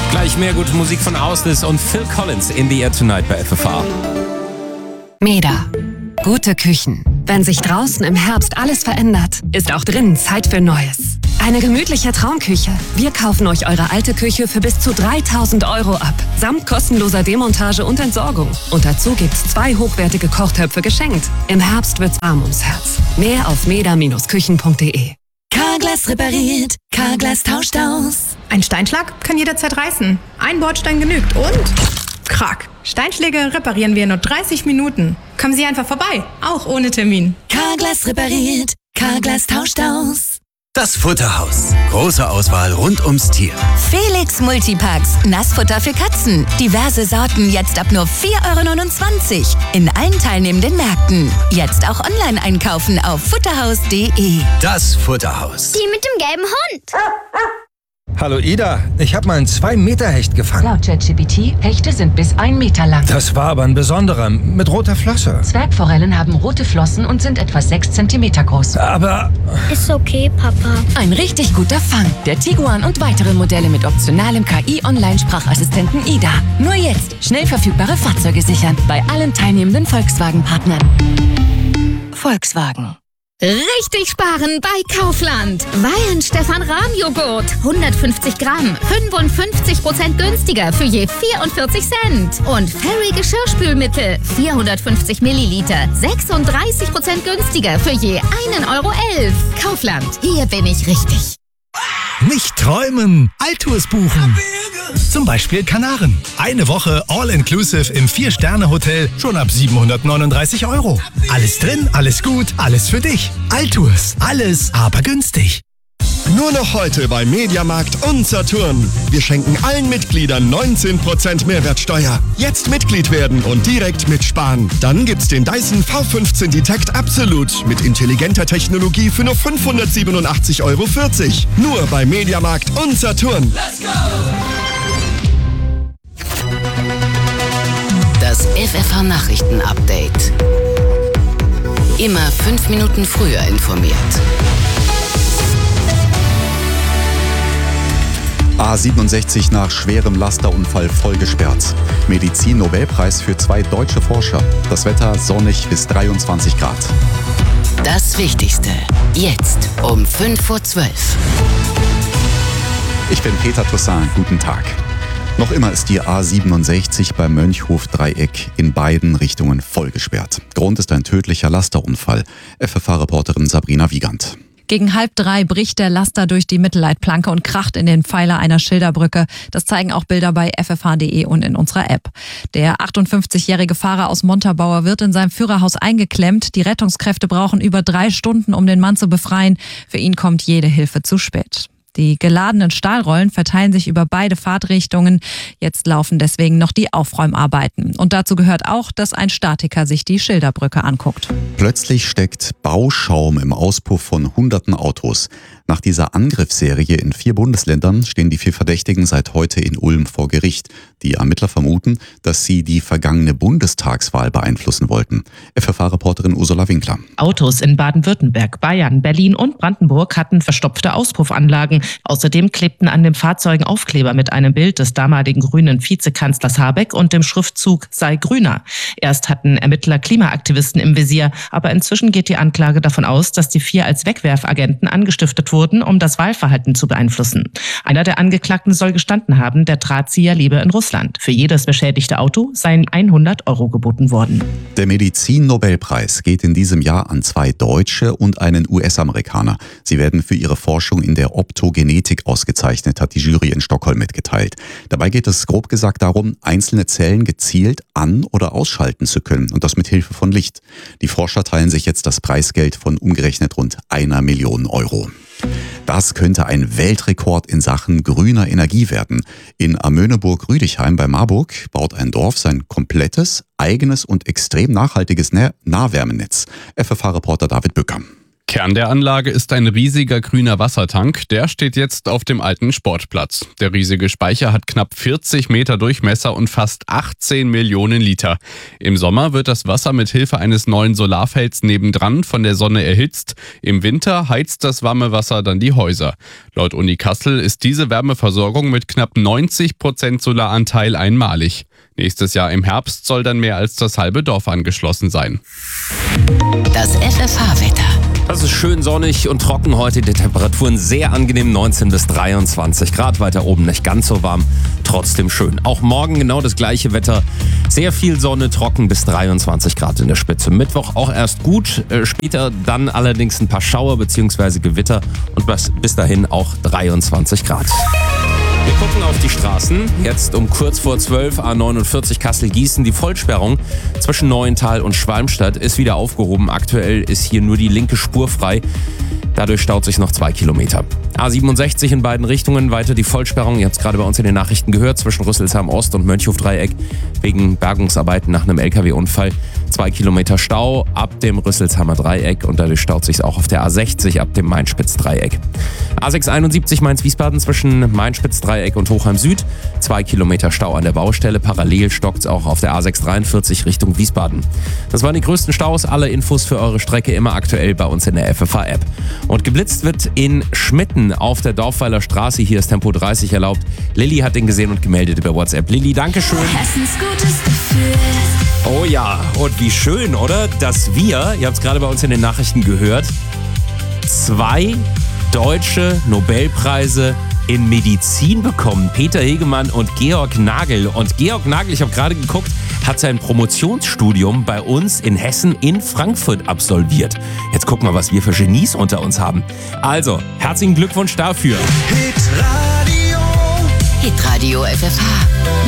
Gleich mehr gute Musik von Ausnis und Phil Collins in the Air Tonight bei FFH. MEDA. Gute Küchen. Wenn sich draußen im Herbst alles verändert, ist auch drinnen Zeit für Neues. Eine gemütliche Traumküche. Wir kaufen euch eure alte Küche für bis zu 3.000 € ab. Samt kostenloser Demontage und Entsorgung. Und dazu gibt's 2 hochwertige Kochtöpfe geschenkt. Im Herbst wird's warm ums Herz. Mehr auf meda-küchen.de. Carglass repariert. Carglass tauscht aus. Ein Steinschlag kann jederzeit reißen. Ein Bordstein genügt und... Krack. Steinschläge reparieren wir in nur 30 Minuten. Kommen Sie einfach vorbei, auch ohne Termin. Carglass repariert. Carglass tauscht aus. Das Futterhaus. Große Auswahl rund ums Tier. Felix Multipacks. Nassfutter für Katzen. Diverse Sorten jetzt ab nur 4,29 € in allen teilnehmenden Märkten. Jetzt auch online einkaufen auf futterhaus.de. Das Futterhaus. Die mit dem gelben Hund. Hallo Ida, ich habe mal einen 2-Meter-Hecht gefangen. Laut ChatGPT, Hechte sind bis 1 Meter lang. Das war aber ein besonderer, mit roter Flosse. Zwergforellen haben rote Flossen und sind etwa 6 Zentimeter groß. Aber... Ist okay, Papa. Ein richtig guter Fang. Der Tiguan und weitere Modelle mit optionalem KI-Online-Sprachassistenten Ida. Nur jetzt schnell verfügbare Fahrzeuge sichern. Bei allen teilnehmenden Volkswagen-Partnern. Volkswagen. Richtig sparen bei Kaufland. Weihenstephan-Rahmjoghurt. 150 Gramm. 55% günstiger für je 44 Cent. Und Fairy Geschirrspülmittel. 450 Milliliter. 36% günstiger für je 1,11 €. Kaufland. Hier bin ich richtig. Nicht träumen, Altours buchen. Zum Beispiel Kanaren. Eine Woche All-Inclusive im 4-Sterne-Hotel schon ab 739 €. Alles drin, alles gut, alles für dich. Altours. Alles, aber günstig. Nur noch heute bei Mediamarkt und Saturn. Wir schenken allen Mitgliedern 19% Mehrwertsteuer. Jetzt Mitglied werden und direkt mitsparen. Dann gibt's den Dyson V15 Detect Absolute mit intelligenter Technologie für nur 587,40 €. Nur bei Mediamarkt und Saturn. Let's go! Das FFH Nachrichten Update. Immer 5 Minuten früher informiert. A67 nach schwerem Lasterunfall voll gesperrt. Medizin-Nobelpreis für 2 deutsche Forscher. Das Wetter sonnig bis 23 Grad. Das Wichtigste. Jetzt um 5:12 Uhr. Ich bin Peter Toussaint. Guten Tag. Noch immer ist die A67 beim Mönchhof-Dreieck in beiden Richtungen voll gesperrt. Grund ist ein tödlicher Lasterunfall. FFH-Reporterin Sabrina Wiegand. Gegen 2:30 bricht der Laster durch die Mittelleitplanke und kracht in den Pfeiler einer Schilderbrücke. Das zeigen auch Bilder bei ffh.de und in unserer App. Der 58-jährige Fahrer aus Montabaur wird in seinem Führerhaus eingeklemmt. Die Rettungskräfte brauchen über 3 Stunden, um den Mann zu befreien. Für ihn kommt jede Hilfe zu spät. Die geladenen Stahlrollen verteilen sich über beide Fahrtrichtungen. Jetzt laufen deswegen noch die Aufräumarbeiten. Und dazu gehört auch, dass ein Statiker sich die Schilderbrücke anguckt. Plötzlich steckt Bauschaum im Auspuff von hunderten Autos. Nach dieser Angriffsserie in 4 Bundesländern stehen die 4 Verdächtigen seit heute in Ulm vor Gericht. Die Ermittler vermuten, dass sie die vergangene Bundestagswahl beeinflussen wollten. FFH-Reporterin Ursula Winkler. Autos in Baden-Württemberg, Bayern, Berlin und Brandenburg hatten verstopfte Auspuffanlagen. Außerdem klebten an den Fahrzeugen Aufkleber mit einem Bild des damaligen grünen Vizekanzlers Habeck und dem Schriftzug "Sei grüner". Erst hatten Ermittler Klimaaktivisten im Visier, aber inzwischen geht die Anklage davon aus, dass die 4 als Wegwerfagenten angestiftet wurden, um das Wahlverhalten zu beeinflussen. Einer der Angeklagten soll gestanden haben, der Drahtzieher lebe in Russland. Für jedes beschädigte Auto seien 100 € geboten worden. Der Medizin-Nobelpreis geht in diesem Jahr an 2 Deutsche und einen US-Amerikaner. Sie werden für ihre Forschung in der Optogenetik ausgezeichnet, hat die Jury in Stockholm mitgeteilt. Dabei geht es grob gesagt darum, einzelne Zellen gezielt an- oder ausschalten zu können und das mit Hilfe von Licht. Die Forscher teilen sich jetzt das Preisgeld von umgerechnet rund 1 Million €. Das könnte ein Weltrekord in Sachen grüner Energie werden. In Amöneburg-Rüdichheim bei Marburg baut ein Dorf sein komplettes, eigenes und extrem nachhaltiges Nahwärmenetz. FFH-Reporter David Bücker. Kern der Anlage ist ein riesiger grüner Wassertank. Der steht jetzt auf dem alten Sportplatz. Der riesige Speicher hat knapp 40 Meter Durchmesser und fast 18 Millionen Liter. Im Sommer wird das Wasser mit Hilfe eines neuen Solarfelds nebendran von der Sonne erhitzt. Im Winter heizt das warme Wasser dann die Häuser. Laut Uni Kassel ist diese Wärmeversorgung mit knapp 90% Solaranteil einmalig. Nächstes Jahr im Herbst soll dann mehr als das halbe Dorf angeschlossen sein. Das FFH-Wetter. Das ist schön sonnig und trocken heute. Die Temperaturen sehr angenehm, 19 bis 23 Grad. Weiter oben nicht ganz so warm, trotzdem schön. Auch morgen genau das gleiche Wetter. Sehr viel Sonne, trocken bis 23 Grad in der Spitze. Mittwoch auch erst gut, später dann allerdings ein paar Schauer bzw. Gewitter und bis dahin auch 23 Grad. Wir gucken auf die Straßen. Jetzt um kurz vor 12, A49 Kassel-Gießen. Die Vollsperrung zwischen Neuental und Schwalmstadt ist wieder aufgehoben. Aktuell ist hier nur die linke Spur frei. Dadurch staut sich noch 2 Kilometer. A67 in beiden Richtungen, weiter die Vollsperrung. Ihr habt es gerade bei uns in den Nachrichten gehört, zwischen Rüsselsheim Ost und Mönchhof-Dreieck wegen Bergungsarbeiten nach einem LKW-Unfall. 2 Kilometer Stau ab dem Rüsselsheimer Dreieck und dadurch staut sich auch auf der A60 ab dem Mainspitz-Dreieck. A671 Mainz-Wiesbaden zwischen Mainspitz-Dreieck und Hochheim Süd. 2 Kilometer Stau an der Baustelle. Parallel stockt es auch auf der A643 Richtung Wiesbaden. Das waren die größten Staus. Alle Infos für eure Strecke immer aktuell bei uns in der FFH-App. Und geblitzt wird in Schmitten auf der Dorfweiler Straße. Hier ist Tempo 30 erlaubt. Lilly hat den gesehen und gemeldet über WhatsApp. Lilly, dankeschön. Hessens gutes Gefühl. Oh ja, und wie schön, oder? Dass wir, ihr habt es gerade bei uns in den Nachrichten gehört, 2 deutsche Nobelpreise in Medizin bekommen. Peter Hegemann und Georg Nagel. Und Georg Nagel, ich habe gerade geguckt, hat sein Promotionsstudium bei uns in Hessen in Frankfurt absolviert. Jetzt gucken wir, was wir für Genies unter uns haben. Also, herzlichen Glückwunsch dafür. Hitradio FFH.